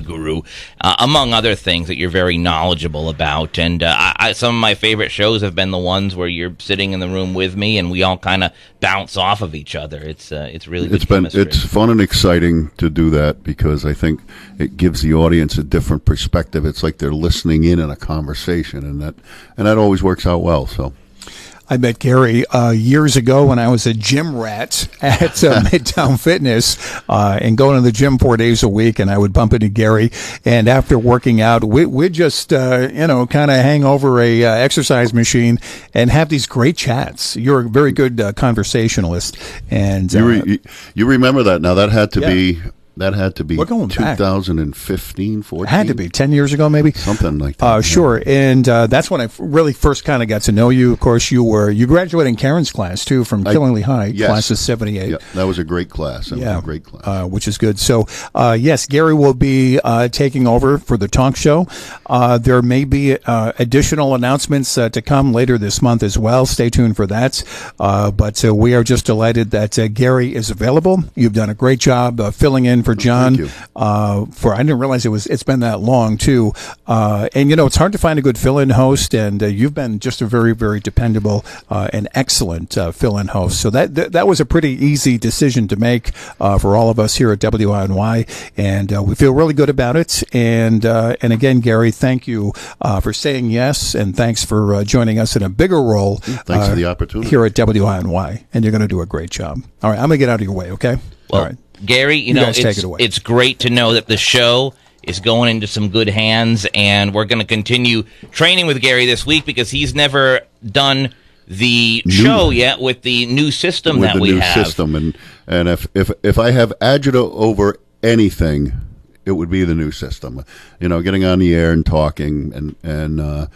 guru, among other things that you're very knowledgeable about. And some of my favorite shows have been the ones where you're sitting in the room with me and we all kind of bounce off of each other. It's really good chemistry. It's fun and exciting to do that because I think it gives the audience a different perspective. It's like they're listening in on a conversation, and that always works out well. So. I met Gary years ago when I was a gym rat at Midtown Fitness and going to the gym 4 days a week, and I would bump into Gary. And after working out, we'd just, kind of hang over a exercise machine and have these great chats. You're a very good conversationalist. And you remember that now. That had to be... That had to be 2015, 14? Had to be 10 years ago, maybe. Something like that. Sure. And that's when I really first kind of got to know you. Of course, you graduated in Karen's class, too, from Killingly High, yes. Class of 78. Yeah, that was a great class. That was a great class. Which is good. So, yes, Gary will be taking over for the talk show. There may be additional announcements to come later this month as well. Stay tuned for that. But we are just delighted that Gary is available. You've done a great job filling in for John. Thank you. I didn't realize it's been that long too. And it's hard to find a good fill-in host, and you've been just a very, very dependable and excellent fill-in host. So that was a pretty easy decision to make for all of us here at WINY, and we feel really good about it. And again, Gary, thank you for saying yes, and thanks for joining us in a bigger role. Thanks for the opportunity here at WINY, and you're going to do a great job. All right, I'm going to get out of your way. Okay. Well, all right. Gary, it's great to know that the show is going into some good hands, and we're going to continue training with Gary this week because he's never done the show yet with the new system that we have. System, and if I have agita over anything, it would be the new system. Getting on the air and talking, and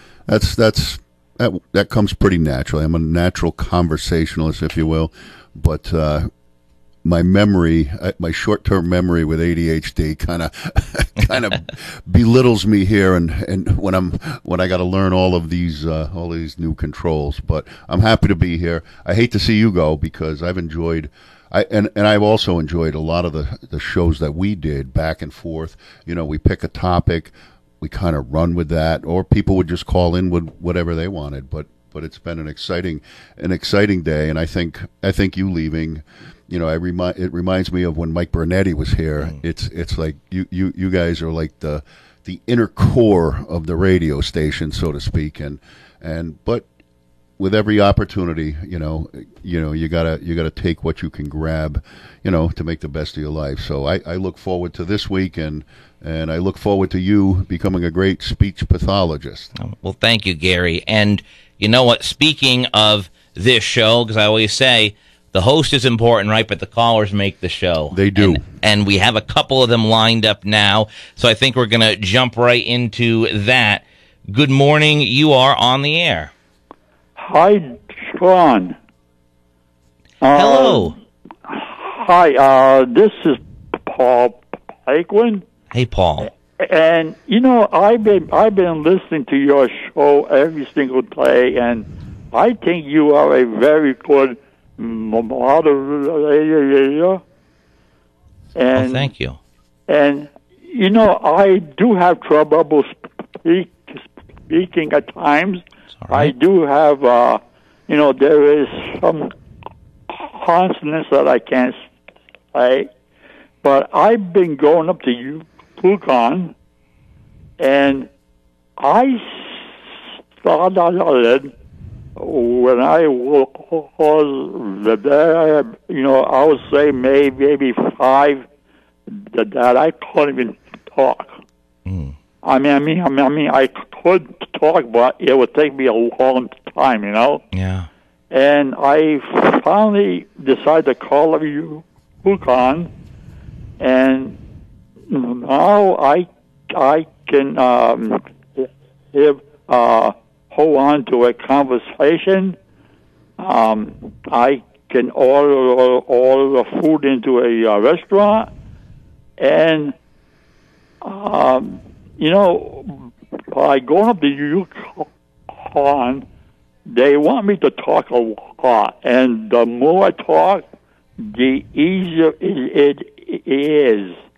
that comes pretty naturally. I'm a natural conversationalist, if you will, but. My memory, my short-term memory with ADHD kind of belittles me here, and when I got to learn all these new controls. But I'm happy to be here. I hate to see you go because I've enjoyed, and I've also enjoyed a lot of the shows that we did back and forth. We pick a topic, we kind of run with that, or people would just call in with whatever they wanted. But it's been an exciting day, and I think you leaving. It reminds me of when Mike Bernetti was here. It's like you guys are like the inner core of the radio station, so to speak, but with every opportunity, you gotta take what you can grab, to make the best of your life. So I look forward to this week, and I look forward to you becoming a great speech pathologist. Well, thank you, Gary. And you know what? Speaking of this show, because I always say. The host is important, right? But the callers make the show. They do. And we have a couple of them lined up now. So I think we're going to jump right into that. Good morning. You are on the air. Hi, Sean. Hello. Hi, this is Paul Paquin. Hey, Paul. And, I've been listening to your show every single day, and I think you are a very good moderator. And thank you. And I do have trouble speaking at times. Right. I do have, there is some consonants that I can't say. But I've been going up to Yukon, and I started when I was there, I would say maybe 5 that I couldn't even talk. I mean, I could talk, but it would take me a long time, Yeah. And I finally decided to call up Yukon, and now I can hold on to a conversation. I can order food into a restaurant, and by going up to Yukon, they want me to talk a lot, and the more I talk, the easier it is.